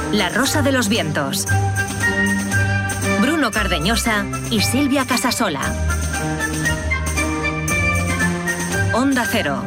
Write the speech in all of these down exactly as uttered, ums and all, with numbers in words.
La Rosa de los Vientos. Bruno Cardeñosa y Silvia Casasola. Onda Cero.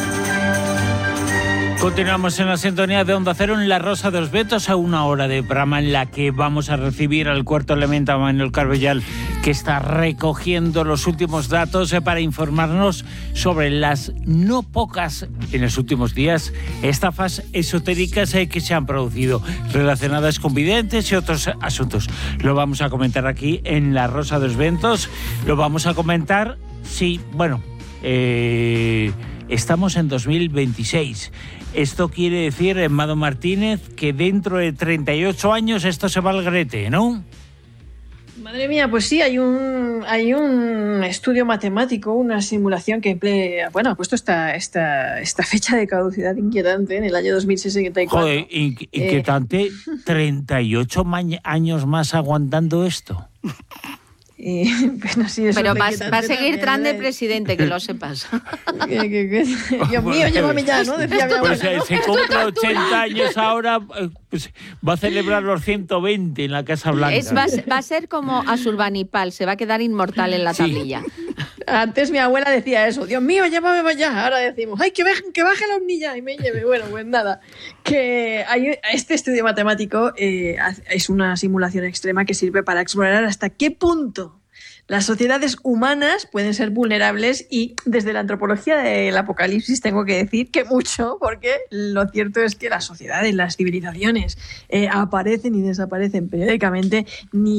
Continuamos en la sintonía de Onda Cero en La Rosa de los Vientos, a una hora de programa en la que vamos a recibir al cuarto elemento, a Manuel Carbellal, que está recogiendo los últimos datos para informarnos sobre las no pocas, en los últimos días, estafas esotéricas que se han producido relacionadas con videntes y otros asuntos. Lo vamos a comentar aquí en La Rosa de los Vientos. Lo vamos a comentar, sí, bueno, eh, estamos en dos mil veintiséis. Esto quiere decir, Mado Martínez, que dentro de treinta y ocho años esto se va al grete, ¿no? Madre mía, pues sí, hay un hay un estudio matemático, una simulación que emplea, bueno, ha puesto esta, esta, esta fecha de caducidad inquietante en el año dos mil sesenta y cuatro. Joder, inquietante, eh, treinta y ocho años más aguantando esto. Eh, bueno, sí, eso pero va, va a seguir también, Trump de ¿eh? presidente, que lo sepas. ¿Qué, qué, qué? Dios mío, llévame ya, ¿no? Decía mi abuela, pues, ¿no? Se cumple ochenta años ahora, pues, va a celebrar los ciento veinte en la Casa Blanca. Es, va, va a ser como Asurbanipal, se va a quedar inmortal en la tablilla. Sí. Antes mi abuela decía eso, Dios mío, llévame ya. Ahora decimos, ay, que baje, que baje la omnilla y me lleve. Bueno, pues nada, que hay, este estudio matemático eh, es una simulación extrema que sirve para explorar hasta qué punto las sociedades humanas pueden ser vulnerables, y desde la antropología del apocalipsis tengo que decir que mucho, porque lo cierto es que las sociedades, las civilizaciones eh, aparecen y desaparecen periódicamente, ni